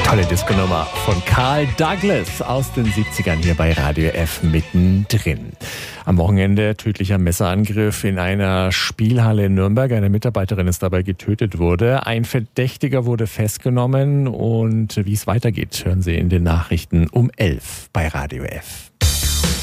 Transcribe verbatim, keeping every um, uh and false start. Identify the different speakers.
Speaker 1: Tolle Disco-Nummer von Carl Douglas aus den siebzigern hier bei Radio F mittendrin. Am Wochenende tödlicher Messerangriff in einer Spielhalle in Nürnberg. Eine Mitarbeiterin ist dabei getötet worden. Ein Verdächtiger wurde festgenommen und wie es weitergeht, hören Sie in den Nachrichten um elf bei Radio F.